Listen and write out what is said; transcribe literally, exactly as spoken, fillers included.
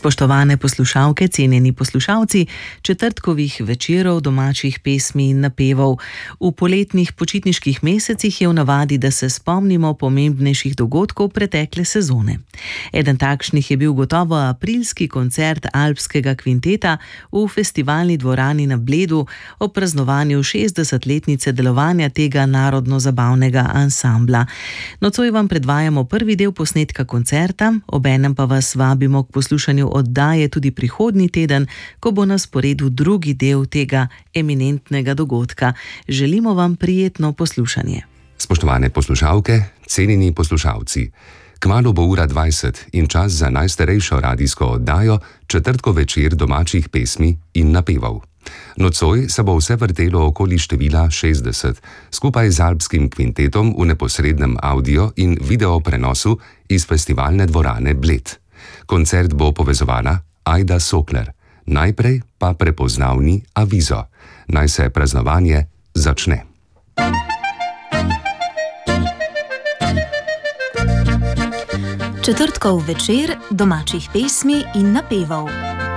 Spoštovane poslušalke, cenjeni poslušalci, četrtkovih večerov domačih pesmi in napevov. V poletnih počitniških mesecih je v navadi, da se spomnimo pomembnejših dogodkov pretekle sezone. Eden takšnih je bil gotovo aprilski koncert Alpskega kvinteta v festivalni dvorani na Bledu ob praznovanju šestdesetletnice delovanja tega narodno-zabavnega ansambla. Nocoj vam predvajamo prvi del posnetka koncerta, obenem pa vas vabimo k poslušanju oddaje tudi prihodnji teden, ko bo na sporedu drugi del tega eminentnega dogodka. Želimo vam prijetno poslušanje. Spoštovane poslušalke, cenjeni poslušalci, kmalu bo ura dvajset in čas za najstarejšo radijsko oddajo četrtkov večer domačih pesmi in napevov. Nocoj se bo vse vrtelo okoli števila šestdeset, skupaj z Alpskim kvintetom v neposrednem audio in video prenosu iz festivalne dvorane Bled. Koncert bo povezovala Ajda Sokler, najprej pa prepoznavni avizo. Naj se praznovanje začne. Četrtkov večer domačih pesmi in napevov.